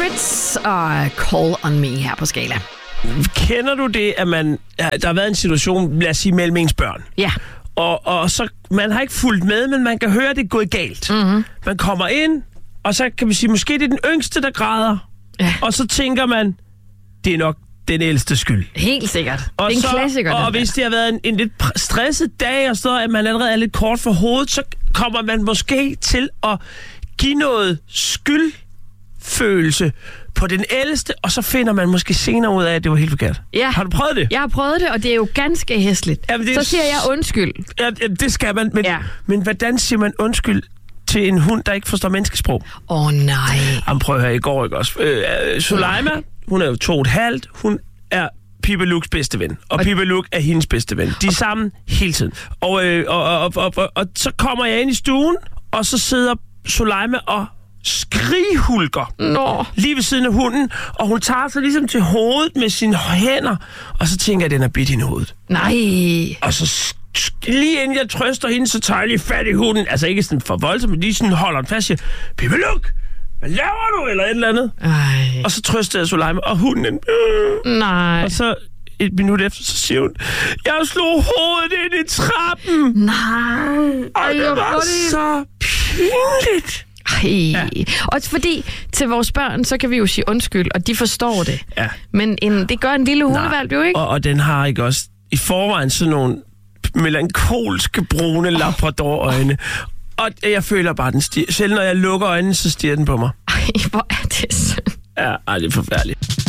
Secrets og Call on Me her på Skala. Kender du det, at der har været en situation, lad os sige, mellem ens børn? Ja. Og så, man har ikke fulgt med, men man kan høre, at det er gået galt. Mm-hmm. Man kommer ind, og så kan vi sige, måske det er den yngste, der græder. Ja. Og så tænker man, det er nok den ældste skyld. Helt sikkert. Og det er en klassiker. Og hvis det har været en lidt stresset dag, og så at man allerede er lidt kort for hovedet, så kommer man måske til at give noget skyldfølelse på den ældste, og så finder man måske senere ud af, at det var helt forkert. Ja. Har du prøvet det? Jeg har prøvet det, og det er jo ganske hæsligt. Så siger jeg undskyld. Ja, det skal man. Men hvordan siger man undskyld til en hund, der ikke forstår menneskesprog? Nej. Jamen, prøv at høre, i går, ikke også? Suleima, hun er jo 2,5. Hun er Pippi Lukes bedste ven. Og Pippi Luke er hendes bedste ven. De er sammen hele tiden. Og så kommer jeg ind i stuen, og så sidder Suleima og skrighulker lige ved siden af hunden, og hun tager sig ligesom til hovedet med sine hænder, og så tænker jeg, at den er bidt i hovedet. Nej. Og så lige inden jeg trøster hende, så tager jeg lige fat i hunden, altså ikke sådan for voldsomt, men lige sådan holder den fast, og siger, Pippi Luke, hvad laver du? Eller et eller andet. Ej. Og så trøster jeg Suleima, og hunden Nej. Og så et minut efter, så siger hun, jeg slog hovedet ind i trappen. Nej. Og det var så pinligt. Ja. Også fordi til vores børn, så kan vi jo sige undskyld, og de forstår det. Ja. Men det gør en lille hundevalp jo ikke. Og den har ikke også i forvejen sådan nogle melankolske brune labrador-øjne. Og jeg føler bare, den stiger. Selv når jeg lukker øjnene, så stiger den på mig. Ej, hvor er det synd. Ja, det er forfærdeligt.